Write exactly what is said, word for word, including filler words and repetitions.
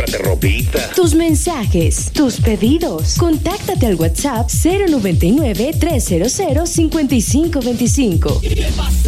Llévate ropita. Tus mensajes, tus pedidos. Contáctate al WhatsApp cero noventa y nueve, trescientos, cincuenta y cinco veinticinco. ¿Qué pasó?